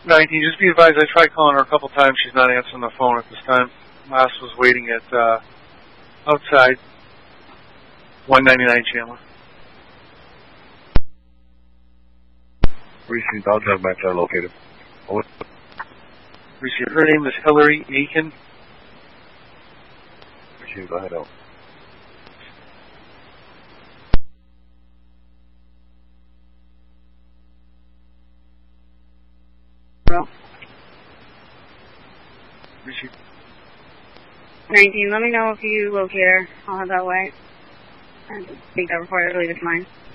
19, just be advised, I tried calling her a couple times. She's not answering the phone at this time. Last was waiting at outside 199 Chandler. Receive, I'll drive back there located. Over. Receive, her name is Hillary Aiken. Receive, go ahead out. Receive. 19, let me know if you locate her. I'll head that way. And take that report, I believe it's mine.